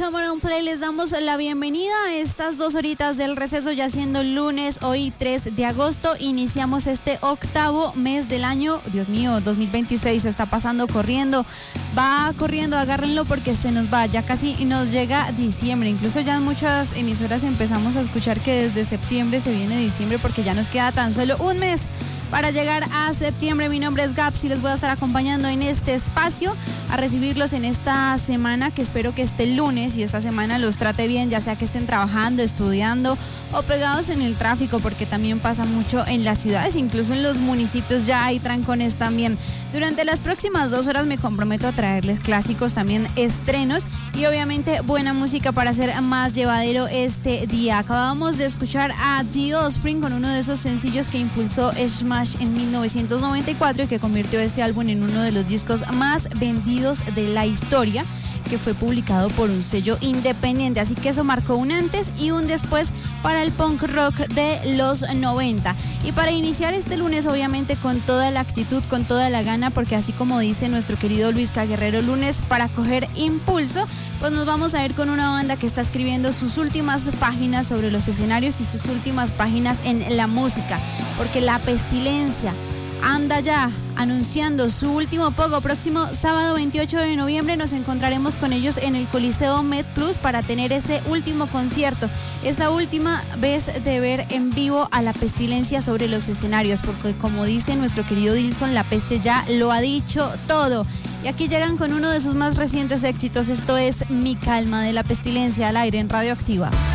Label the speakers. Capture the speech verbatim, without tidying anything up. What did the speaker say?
Speaker 1: Cameron Play les damos la bienvenida a estas dos horitas del receso, ya siendo lunes, hoy tres de agosto. Iniciamos este octavo mes del año. Dios mío, dos mil veintiséis está pasando corriendo. Va corriendo, agárrenlo porque se nos va. Ya casi nos llega diciembre. Incluso ya en muchas emisoras empezamos a escuchar que desde septiembre se viene diciembre porque ya nos queda tan solo un mes para llegar a septiembre. Mi nombre es Gaps y les voy a estar acompañando en este espacio a recibirlos en esta semana, que espero que este lunes y esta semana los trate bien, ya sea que estén trabajando, estudiando o pegados en el tráfico, porque también pasa mucho en las ciudades, incluso en los municipios ya hay trancones también. Durante las próximas dos horas me comprometo a traerles clásicos, también estrenos y obviamente buena música para hacer más llevadero este día. Acabamos de escuchar a The Offspring con uno de esos sencillos que impulsó Smash en mil novecientos noventa y cuatro y que convirtió ese álbum en uno de los discos más vendidos de la historia, que fue publicado por un sello independiente. Así que eso marcó un antes y un después para el punk rock de los noventa. Y para iniciar este lunes, obviamente con toda la actitud, con toda la gana, porque así como dice nuestro querido Luis Guerrero, lunes para coger impulso, pues nos vamos a ir con una banda que está escribiendo sus últimas páginas sobre los escenarios y sus últimas páginas en la música, porque La Pestilencia anda ya anunciando su último pogo. Próximo sábado veintiocho de noviembre nos encontraremos con ellos en el Coliseo MedPlus para tener ese último concierto, esa última vez de ver en vivo a La Pestilencia sobre los escenarios, porque como dice nuestro querido Dilson, la peste ya lo ha dicho todo. Y aquí llegan con uno de sus más recientes éxitos. Esto es Mi Calma, de La Pestilencia, al aire en Radioactiva.